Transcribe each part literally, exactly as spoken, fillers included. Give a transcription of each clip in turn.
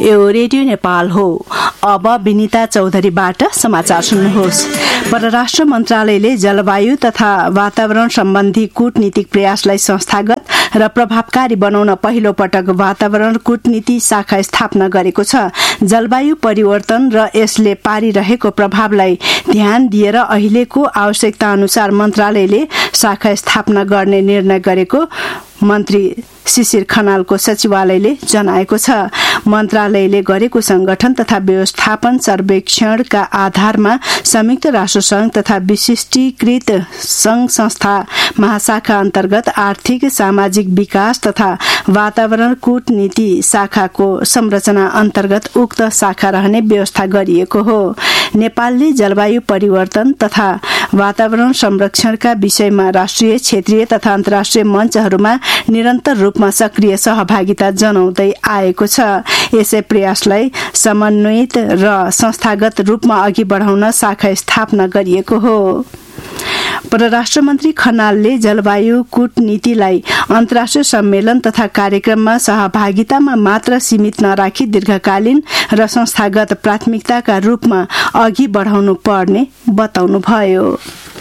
यो रेडियो नेपाल हो। अब विनिता चौधरीबाट समाचार सुन्नुहोस्। परराष्ट्र मन्त्रालयले जलवायु तथा वातावरण सम्बन्धी कूटनीतिक प्रयासलाई संस्थागत र प्रभावकारी बनाउन पहिलो पटक वातावरण कूटनीति शाखा स्थापना गरेको छ। जलवायु परिवर्तन र यसले पारिरहेको प्रभावलाई ध्यान दिएर अहिलेको आवश्यकता अनुसार मन्त्रालयले शाखा स्थापना गर्ने निर्णय गरेको मन्त्री शिशिर खनालको सचिवालयले जनाएको छ। मन्त्रालयले गरेको संगठन तथा व्यवस्थापन सर्वेक्षणका आधारमा संयुक्त राष्ट्र संघ तथा विशिष्टीकृत संघ संस्था महाशाखा अन्तर्गत आर्थिक सामाजिक विकास तथा वातावरण कूटनीति शाखाको संरचना अन्तर्गत उक्त शाखा रहने व्यवस्था गरिएको हो। नेपालले जलवायु परिवर्तन तथा वातावरण संरक्षणका विषयमा राष्ट्रिय, क्षेत्रीय तथा अन्तर्राष्ट्रिय मञ्चहरूमा निरन्तर रूपमा सक्रिय सहभागिता जनाउँदै आएको छ। यसै प्रयासलाई समन्वित र संस्थागत रूपमा अघि बढाउन शाखा स्थापना गरिएको हो। परराष्ट्र मन्त्री खनालले जलवायु कूटनीतिलाई अन्तर्राष्ट्रिय सम्मेलन तथा कार्यक्रममा सहभागितामा मात्र सीमित नराखी दीर्घकालीन र संस्थागत प्राथमिकताका रूपमा अघि बढाउनु पर्ने बताउनुभयो।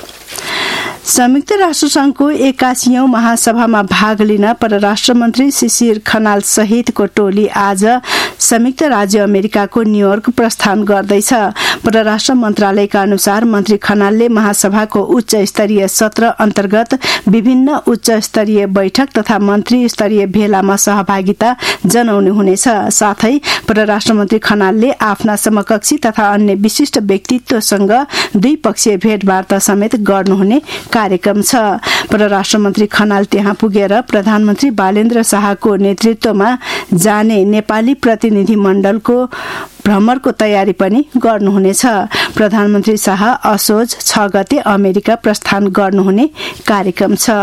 संयुक्त राष्ट्र संघको एक्कासीऔं महासभामा भाग लिन परराष्ट्र मन्त्री शिशिर खनाल सहितको टोली आज संयुक्त राज्य अमेरिकाको न्यूयोर्क प्रस्थान गर्दैछ। परराष्ट्र मन्त्रालयका अनुसार मन्त्री खनालले महासभाको उच्च स्तरीय सत्र अन्तर्गत विभिन्न उच्च स्तरीय बैठक तथा मन्त्री स्तरीय भेलामा सहभागिता जनाउने हुनेछ। साथै परराष्ट्र मन्त्री खनालले आफ्ना समकक्षी तथा अन्य विशिष्ट व्यक्तित्वसँग द्विपक्षीय भेटवार्ता समेत गर्नुहुने कार्यक्रम छ। परराष्ट्र मन्त्री खनाल त्यहाँ पुगेर प्रधानमन्त्री बालेन्द्र शाहको नेतृत्वमा जाने नेपाली प्रतिनिधि मण्डलको भ्रमणको तयारी पनि गर्नुहुनेछ। प्रधानमन्त्री शाह असोज छ गते अमेरिका प्रस्थान गर्नुहुने कार्यक्रम छ।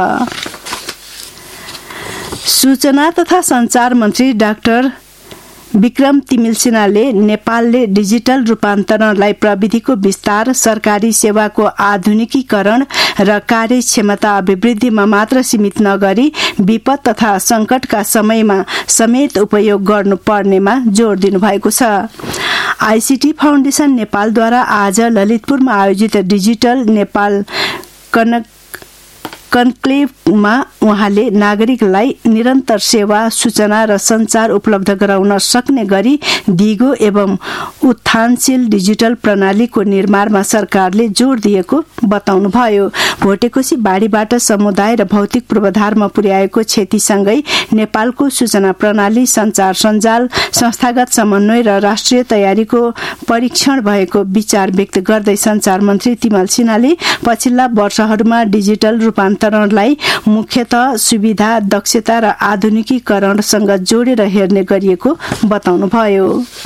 सूचना तथा संचार मन्त्री डाक्टर विक्रम तिमिल सिन्हाले नेपालले डिजिटल रूपान्तरणलाई प्रविधिको विस्तार, सरकारी सेवाको आधुनिकीकरण र कार्यक्षमता अभिवृद्धिमा मात्र सीमित नगरी विपद तथा संकटका समयमा समेत उपयोग गर्नुपर्नेमा जोड़ दिनुभएको छ। आईसीटी फाउन्डेशन नेपालद्वारा आज ललितपुरमा आयोजित डिजिटल नेपाल कनक कन्क्लेभमा उहाँले नागरिकलाई निरन्तर सेवा, सूचना र संचार उपलब्ध गराउन सक्ने गरी दिगो एवं उत्थानशील डिजिटल प्रणालीको निर्माणमा सरकारले जोड़ दिएको बताउनुभयो। भोटेकोशी बाढीबाट समुदाय र भौतिक पूर्वाधारमा पुर्याएको क्षतिसँगै नेपालको सूचना प्रणाली, संचार सञ्जाल, संस्थागत समन्वय र राष्ट्रिय तयारीको परीक्षण भएको विचार व्यक्त गर्दै संचार मन्त्री तिमल सिन्हाले पछिल्ला वर्षहरूमा डिजिटल रूपान्तरणलाई मुख्यतः सुविधा, दक्षता र आधुनिकीकरणसँग जोडेर हेर्ने गरिएको बताउनुभयो।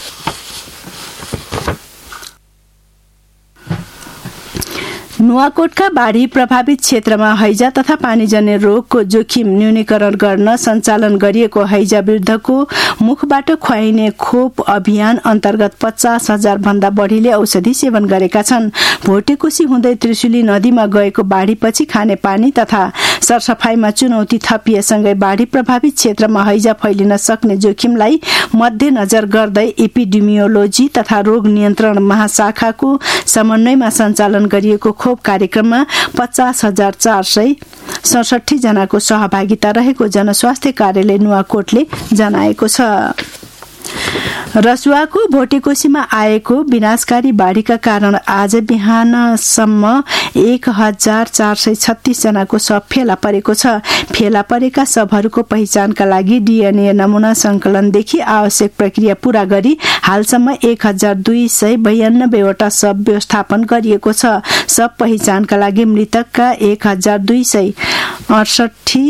नुवाकोटका बाढ़ी प्रभावित क्षेत्रमा हैजा तथा पानीजन्य रोगको जोखिम न्यूनीकरण गर्न सञ्चालन गरिएको हैजा विरुद्धको मुखबाट खुवाइने खोप अभियान अन्तर्गत पचास हजार भन्दा बढ़ीले औषधि सेवन गरेका छन्। भोटेकोशी हुँदै त्रिशुली नदीमा गएको बाढ़ीपछि खाने पानी तथा सरसफाईमा चुनौती थपिएसँगै बाढ़ी प्रभावित क्षेत्रमा हैजा फैलिन सक्ने जोखिमलाई मध्यनजर गर्दै एपिडेमियोलोजी तथा रोग नियन्त्रण महाशाखाको समन्वयमा सञ्चालन गरिएको खोप कार्यक्रममा पचास हजार चार सय सडसठी जनाको सहभागिता रहेको जनस्वास्थ्य कार्यालय नुवाकोटले जनाएको छ। रसुवाको भोटेकोशीमा आएको विनाशकारी बाढ़ीका कारण आज बिहानसम्म एक हजार चार सय छत्तीस जनाको शव फेला परेको छ। फेला परेका शवहरूको पहिचानका लागि डीएनए नमूना संकलनदेखि आवश्यक प्रक्रिया पूरा गरी हालसम्म एक हजार दुई सय बयानब्बेवटा शव व्यवस्थापन गरिएको छ। शव पहिचानका लागि मृतकका एक हजार दुई सय अडसठी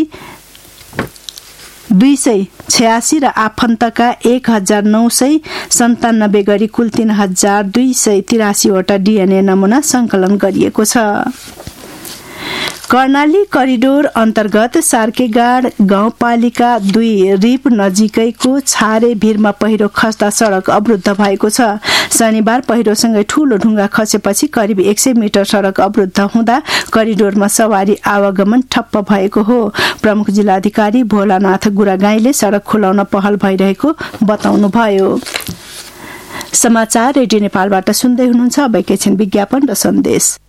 दुई सय छयासी र आफन्तका एक हजार नौ सय सन्तानब्बे गरी कुल तीन हजार दुई सय तिरासीवटा डीएनए नमूना संकलन गरिएको छ। कर्णाली करिडोर अन्तर्गत सार्केगाड गाउँपालिका दुई रिप नजिकैको छारे भिरमा पहिरो खस्दा सड़क अवरुद्ध भएको छ। शनिबार पहिरोसँगै ठूलो ढुङ्गा खसेपछि करिब एक सय मिटर सड़क अवरुद्ध हुँदा करिडोरमा सवारी आवागमन ठप्प भएको हो। प्रमुख जिल्लाधिकारी भोलानाथ गुरागाईले सड़क खुलाउन पहल भइरहेको बताउनुभयो। समाचार रेडियो नेपालबाट सुन्दै हुनुहुन्छ। अब एकैछिन विज्ञापन र सन्देश।